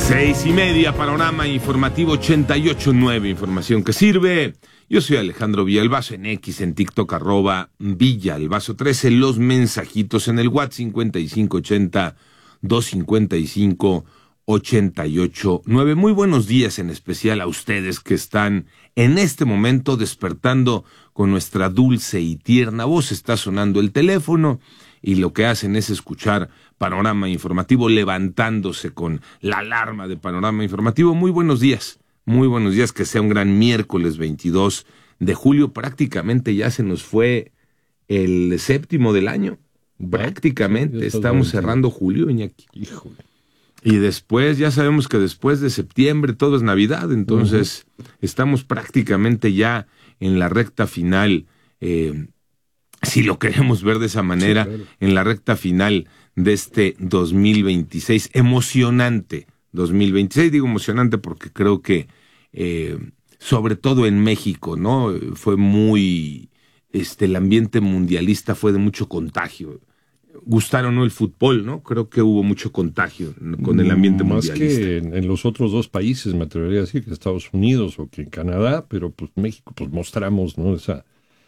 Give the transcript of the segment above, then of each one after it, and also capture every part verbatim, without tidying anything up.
Seis y media, Panorama Informativo ochenta y ocho punto nueve, información que sirve. Yo soy Alejandro Villalbazo, en X, en TikTok, arroba Villalbazo trece, los mensajitos en el WhatsApp cincuenta y cinco ochenta, doscientos cincuenta y cinco, ochenta y ocho nueve. Muy buenos días, en especial a ustedes que están en este momento despertando con nuestra dulce y tierna voz. Está sonando el teléfono y lo que hacen es escuchar Panorama Informativo levantándose con la alarma de Panorama Informativo. Muy buenos días, muy buenos días, que sea un gran miércoles veintidós de julio. Prácticamente ya se nos fue el séptimo del año, prácticamente, sí, estamos cerrando julio, Iñaki. Híjole. Y después, ya sabemos que después de septiembre todo es Navidad, entonces uh-huh. estamos prácticamente ya en la recta final, eh, si lo queremos ver de esa manera, sí, claro. en la recta final de este dos mil veintiséis, emocionante dos mil veintiséis, digo emocionante porque creo que, eh, sobre todo en México, ¿no? Fue muy, este, el ambiente mundialista fue de mucho contagio. Gustaron o no el fútbol, ¿no? Creo que hubo mucho contagio con el ambiente Más mundialista. Más que en, en los otros dos países, me atrevería a decir, que Estados Unidos o que en Canadá, pero pues México, pues mostramos, ¿no? Esa,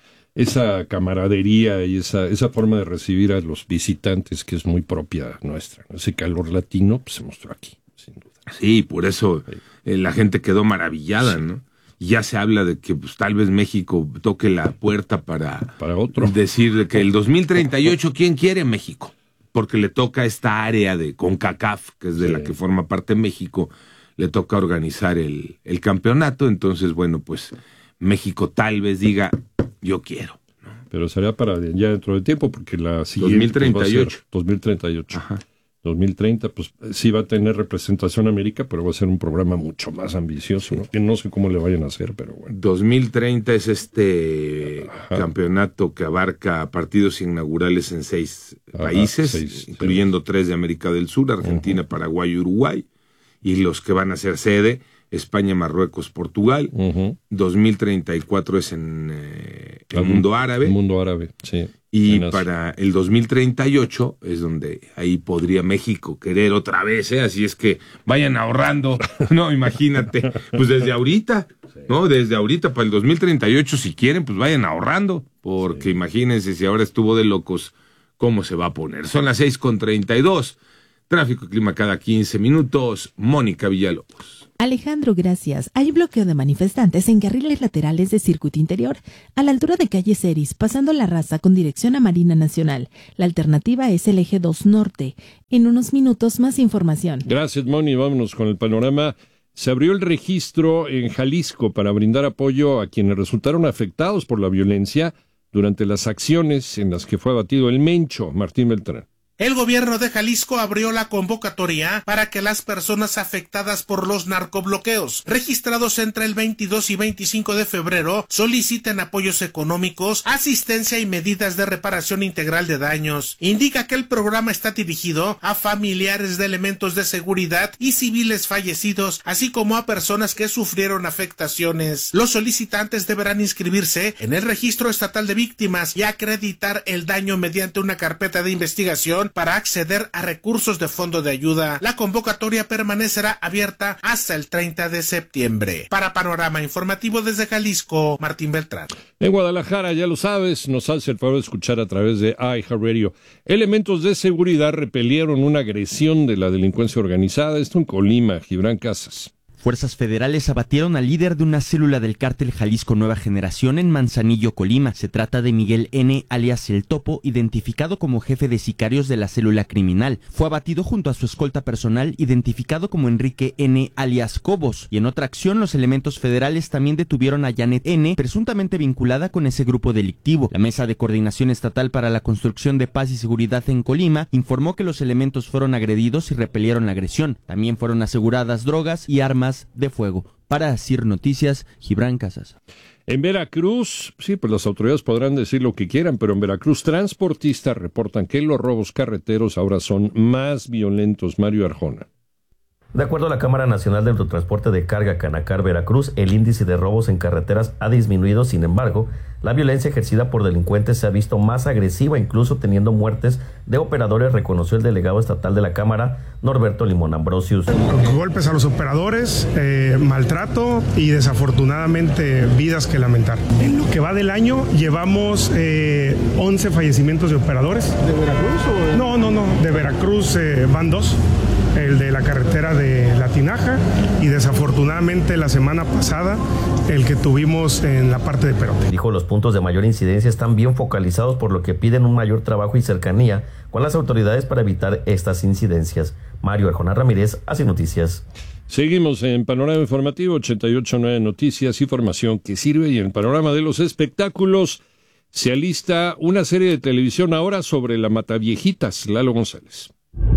esa camaradería y esa, esa forma de recibir a los visitantes que es muy propia nuestra, ¿no? Ese calor latino, pues se mostró aquí, sin duda. Sí, por eso sí. eh, la gente quedó maravillada, sí. ¿no? Ya se habla de que pues, tal vez México toque la puerta para, para otro. decir que el dos mil treinta y ocho, ¿quién quiere México? Porque le toca esta área de CONCACAF, que es de sí. la que forma parte México, le toca organizar el, el campeonato. Entonces, bueno, pues México tal vez diga, yo quiero, ¿no? Pero será para ya dentro de tiempo, porque la siguiente... dos mil treinta y ocho. dos mil treinta y ocho. Ajá. dos mil treinta, pues sí va a tener representación América, pero va a ser un programa mucho más ambicioso, ¿no? Que no sé cómo le vayan a hacer, pero bueno. dos mil treinta es este Ajá. campeonato que abarca partidos inaugurales en seis Ajá, países, seis, incluyendo seis. tres de América del Sur, Argentina, uh-huh. Paraguay y Uruguay, y los que van a ser sede, España, Marruecos, Portugal. Uh-huh. dos mil treinta y cuatro es en eh, el, el mundo árabe. El mundo árabe, sí. Y para el dos mil treinta y ocho es donde ahí podría México querer otra vez, ¿eh? Así es que vayan ahorrando, no, imagínate, pues desde ahorita, ¿no? Desde ahorita para el dos mil treinta y ocho, si quieren, pues vayan ahorrando, porque sí. imagínense si ahora estuvo de locos, ¿cómo se va a poner? Son las seis con treinta y dos, tráfico y clima cada quince minutos, Mónica Villalobos. Alejandro, gracias. Hay bloqueo de manifestantes en carriles laterales de circuito interior, a la altura de calle Ceris, pasando La Raza con dirección a Marina Nacional. La alternativa es el eje dos Norte. En unos minutos, más información. Gracias, Moni. Vámonos con el panorama. Se abrió el registro en Jalisco para brindar apoyo a quienes resultaron afectados por la violencia durante las acciones en las que fue abatido el Mencho. Martín Beltrán. El gobierno de Jalisco abrió la convocatoria para que las personas afectadas por los narcobloqueos, registrados entre el veintidós y veinticinco de febrero, soliciten apoyos económicos, asistencia y medidas de reparación integral de daños. Indica que el programa está dirigido a familiares de elementos de seguridad y civiles fallecidos, así como a personas que sufrieron afectaciones. Los solicitantes deberán inscribirse en el registro estatal de víctimas y acreditar el daño mediante una carpeta de investigación para acceder a recursos de fondo de ayuda. La convocatoria permanecerá abierta hasta el treinta de septiembre. Para Panorama Informativo desde Jalisco, Martín Beltrán. En Guadalajara, ya lo sabes, nos hace el favor de escuchar a través de iHeartRadio. Elementos de seguridad repelieron una agresión de la delincuencia organizada. Esto en Colima, Gibran Casas. Fuerzas federales abatieron al líder de una célula del cártel Jalisco Nueva Generación en Manzanillo, Colima. Se trata de Miguel N., alias El Topo, identificado como jefe de sicarios de la célula criminal. Fue abatido junto a su escolta personal, identificado como Enrique N., alias Cobos. Y en otra acción, los elementos federales también detuvieron a Janet N., presuntamente vinculada con ese grupo delictivo. La Mesa de Coordinación Estatal para la Construcción de Paz y Seguridad en Colima informó que los elementos fueron agredidos y repelieron la agresión. También fueron aseguradas drogas y armas de fuego. Para Asir Noticias, Gibran Casas. En Veracruz, sí, pues las autoridades podrán decir lo que quieran, pero en Veracruz transportistas reportan que los robos carreteros ahora son más violentos. Mario Arjona. De acuerdo a la Cámara Nacional de Autotransporte de Carga Canacar Veracruz, el índice de robos en carreteras ha disminuido, sin embargo, La violencia ejercida por delincuentes se ha visto más agresiva, incluso teniendo muertes de operadores, reconoció el delegado estatal de la Cámara, Norberto Limón Ambrosius. Golpes a los operadores, eh, maltrato y desafortunadamente vidas que lamentar. En lo que va del año llevamos eh, once fallecimientos de operadores. ¿De Veracruz o de...? No, no, no, de Veracruz eh, van dos. El de la carretera de La Tinaja y desafortunadamente la semana pasada el que tuvimos en la parte de Perote. Dijo, los puntos de mayor incidencia están bien focalizados, por lo que piden un mayor trabajo y cercanía con las autoridades para evitar estas incidencias. Mario Arjona Ramírez, Así Noticias. Seguimos en Panorama Informativo ochenta y ocho punto nueve Noticias, información que sirve, y en el panorama de los espectáculos se alista una serie de televisión ahora sobre la Mataviejitas. Lalo González.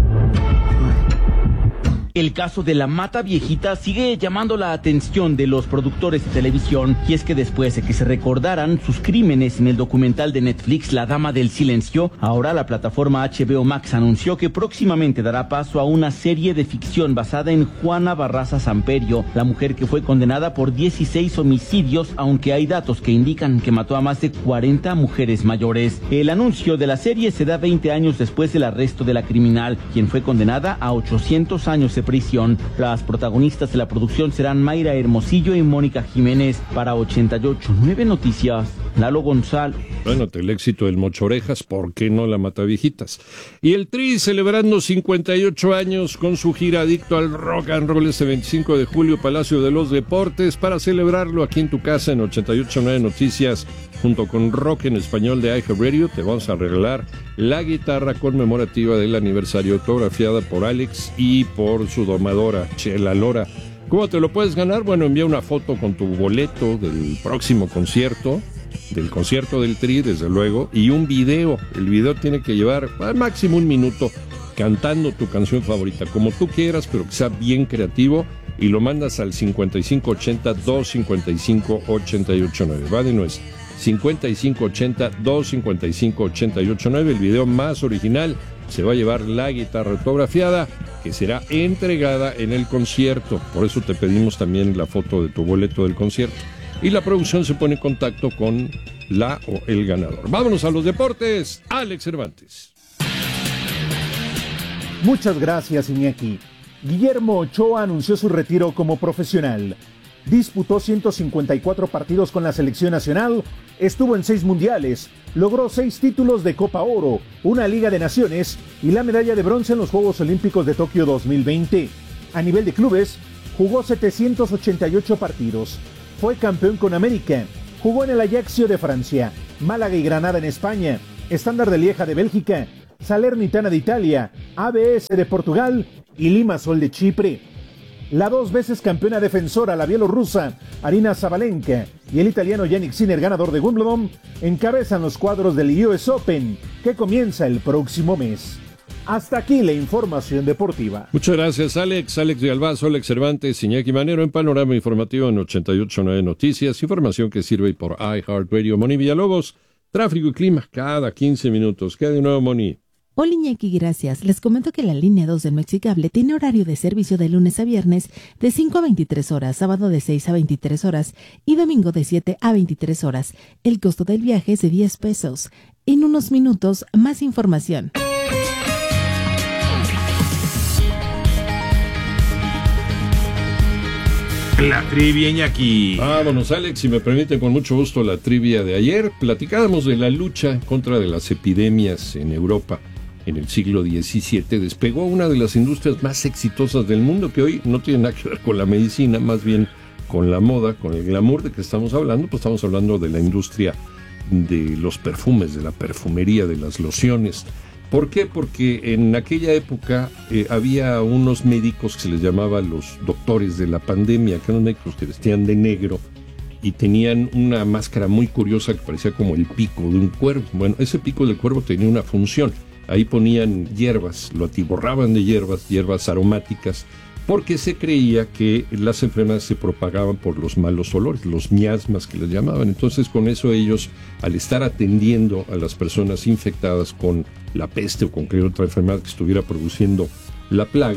El caso de la Mata Viejita sigue llamando la atención de los productores de televisión, y es que después de que se recordaran sus crímenes en el documental de Netflix La Dama del Silencio, ahora la plataforma H B O Max anunció que próximamente dará paso a una serie de ficción basada en Juana Barraza Samperio, la mujer que fue condenada por dieciséis homicidios, aunque hay datos que indican que mató a más de cuarenta mujeres mayores. El anuncio de la serie se da veinte años después del arresto de la criminal, quien fue condenada a ochocientos años de prisión. Las protagonistas de la producción serán Mayra Hermosillo y Mónica Jiménez. Para ochenta y ocho punto nueve Noticias, Lalo González. Bueno, el éxito del Mocho Orejas, ¿por qué no la Mataviejitas? Y el Tri celebrando cincuenta y ocho años con su gira Adicto al Rock and Roll este veinticinco de julio, Palacio de los Deportes. Para celebrarlo aquí en tu casa en ochenta y ocho punto nueve Noticias, junto con Rock en Español de iHeartRadio, te vamos a regalar la guitarra conmemorativa del aniversario, autografiada por Alex y por su domadora, Chela Lora. ¿Cómo te lo puedes ganar? Bueno, envía una foto con tu boleto del próximo concierto, del concierto del Tri, desde luego, y un video. El video tiene que llevar al máximo un minuto cantando tu canción favorita, como tú quieras, pero que sea bien creativo, y lo mandas al cincuenta y cinco ochenta, doscientos cincuenta y cinco, ochenta y ocho nueve. Va de nuez. cincuenta y cinco ochenta, doscientos cincuenta y cinco, ochenta y ocho nueve. El video más original se va a llevar la guitarra autografiada, que será entregada en el concierto. Por eso te pedimos también la foto de tu boleto del concierto. Y la producción se pone en contacto con la o el ganador. Vámonos a los deportes. Alex Cervantes. Muchas gracias, Iñaki. Guillermo Ochoa anunció su retiro como profesional. Disputó ciento cincuenta y cuatro partidos con la selección nacional, estuvo en seis mundiales, logró seis títulos de Copa Oro, una Liga de Naciones y la medalla de bronce en los Juegos Olímpicos de Tokio dos mil veinte. A nivel de clubes, jugó setecientos ochenta y ocho partidos, fue campeón con América, jugó en el Ajaccio de Francia, Málaga y Granada en España, Estándar de Lieja de Bélgica, Salernitana de Italia, A B S de Portugal y Limassol de Chipre. La dos veces campeona defensora, la bielorrusa Arina Sabalenka, y el italiano Jannik Sinner, ganador de Wimbledon, encabezan los cuadros del U S Open, que comienza el próximo mes. Hasta aquí la información deportiva. Muchas gracias, Alex. Alex de Albazo, Alex Cervantes, Iñaki Manero en Panorama Informativo en ochenta y ocho punto nueve Noticias. Información que sirve por iHeartRadio. Moni Villalobos, tráfico y clima cada quince minutos. ¿Qué hay de nuevo, Moni? Hola Iñaki, gracias. Les comento que la línea dos del Mexicable tiene horario de servicio de lunes a viernes de cinco a veintitrés horas, sábado de seis a veintitrés horas y domingo de siete a veintitrés horas. El costo del viaje es de diez pesos. En unos minutos, más información. La trivia, Iñaki. Vámonos, Alex, si me permiten, con mucho gusto la trivia de ayer. Platicábamos de la lucha contra de las epidemias en Europa. En el siglo diecisiete despegó una de las industrias más exitosas del mundo, que hoy no tiene nada que ver con la medicina, más bien con la moda, con el glamour de que estamos hablando. Pues estamos hablando de la industria de los perfumes, de la perfumería, de las lociones. ¿Por qué? Porque en aquella época eh, había unos médicos que se les llamaba los doctores de la pandemia, que eran médicos que vestían de negro y tenían una máscara muy curiosa que parecía como el pico de un cuervo. Bueno, ese pico del cuervo tenía una función. Ahí ponían hierbas, lo atiborraban de hierbas, hierbas aromáticas, porque se creía que las enfermedades se propagaban por los malos olores, los miasmas que les llamaban. Entonces, con eso ellos, al estar atendiendo a las personas infectadas con la peste o con cualquier otra enfermedad que estuviera produciendo la plaga,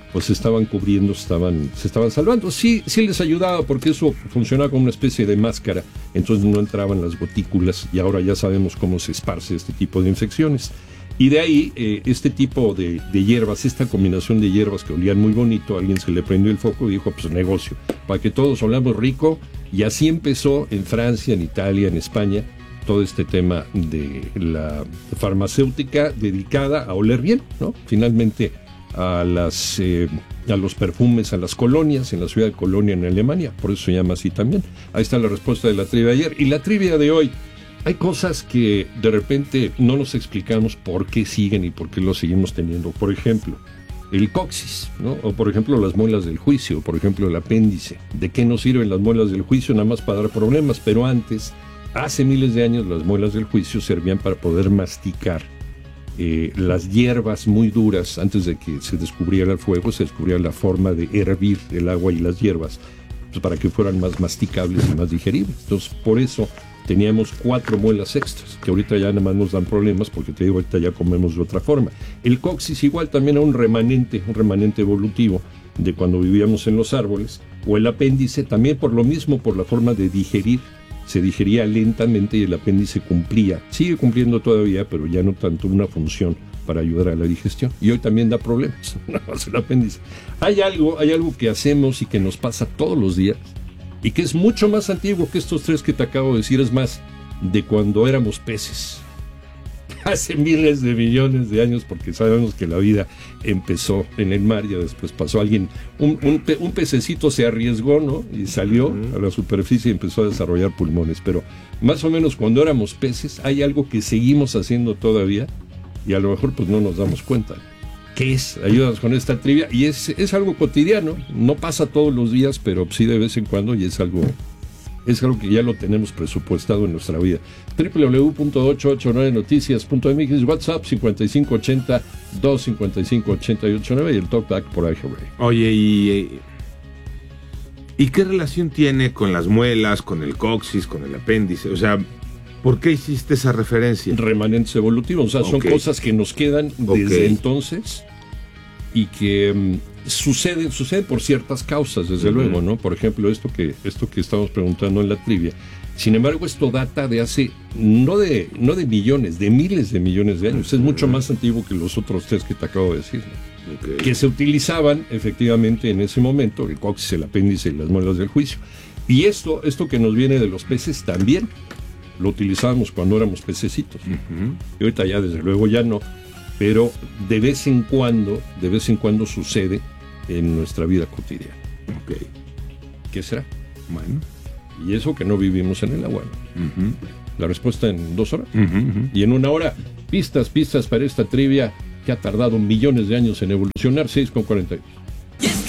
pues se estaban cubriendo, estaban, se estaban salvando. Sí, sí les ayudaba porque eso funcionaba como una especie de máscara, entonces no entraban las gotículas y ahora ya sabemos cómo se esparce este tipo de infecciones. Y de ahí, eh, este tipo de, de hierbas, esta combinación de hierbas que olían muy bonito, a alguien se le prendió el foco y dijo, pues negocio, para que todos olamos rico. Y así empezó en Francia, en Italia, en España, todo este tema de la farmacéutica dedicada a oler bien, ¿no? Finalmente a las eh, a los perfumes, a las colonias, en la ciudad de Colonia, en Alemania, por eso se llama así también. Ahí está la respuesta de la trivia de ayer. Y la trivia de hoy, hay cosas que de repente no nos explicamos por qué siguen y por qué lo seguimos teniendo. Por ejemplo, el coxis, ¿no? O por ejemplo las muelas del juicio, por ejemplo el apéndice. ¿De qué nos sirven las muelas del juicio? Nada más para dar problemas, pero antes, hace miles de años, las muelas del juicio servían para poder masticar eh, las hierbas muy duras. Antes de que se descubriera el fuego, se descubría la forma de hervir el agua y las hierbas, pues para que fueran más masticables y más digeribles. Entonces, por eso teníamos cuatro muelas extras, que ahorita ya nada más nos dan problemas, porque te digo, ahorita ya comemos de otra forma. El coxis igual también era un remanente, un remanente evolutivo de cuando vivíamos en los árboles, o el apéndice también por lo mismo, por la forma de digerir, se digería lentamente y el apéndice cumplía, sigue cumpliendo todavía, pero ya no tanto una función para ayudar a la digestión. Y hoy también da problemas, nada más el apéndice. Hay algo, hay algo que hacemos y que nos pasa todos los días, y que es mucho más antiguo que estos tres que te acabo de decir, es más, de cuando éramos peces. Hace miles de millones de años, porque sabemos que la vida empezó en el mar y después pasó alguien, un, un, pe, un pececito se arriesgó, ¿no? Y salió uh-huh. a la superficie y empezó a desarrollar pulmones. Pero más o menos cuando éramos peces, hay algo que seguimos haciendo todavía y a lo mejor pues no nos damos cuenta. ¿Qué es? Ayúdanos con esta trivia. Y es, es algo cotidiano, no pasa todos los días, pero sí de vez en cuando, y es algo, es algo que ya lo tenemos presupuestado en nuestra vida. doble u doble u doble u punto ochocientos ochenta y nueve noticias punto m x, WhatsApp cincuenta y cinco ochenta, doscientos cincuenta y cinco ochenta y ochenta y nueve y el Talkback por I G R A. Oye, ¿y, ¿y qué relación tiene con las muelas, con el coxis, con el apéndice? O sea, ¿por qué hiciste esa referencia? Remanentes evolutivos, o sea, son okay. cosas que nos quedan desde okay. entonces y que um, suceden, suceden por ciertas causas, desde uh-huh. luego, ¿no? Por ejemplo, esto que, esto que estamos preguntando en la trivia. Sin embargo, esto data de hace, no de, no de millones, de miles de millones de años. Uh-huh. Es mucho más antiguo que los otros tres que te acabo de decir, ¿no? Okay. Que se utilizaban efectivamente en ese momento, el coxis, el apéndice y las muelas del juicio. Y esto, esto que nos viene de los peces también lo utilizábamos cuando éramos pececitos. Uh-huh. Y ahorita ya desde luego ya no, pero de vez en cuando, de vez en cuando sucede en nuestra vida cotidiana. Okay. ¿Qué será? Bueno. Y eso que no vivimos en el agua, ¿no? Uh-huh. La respuesta en dos horas. Uh-huh, uh-huh. Y en una hora, pistas, pistas para esta trivia que ha tardado millones de años en evolucionar, seis con cuarenta y dos.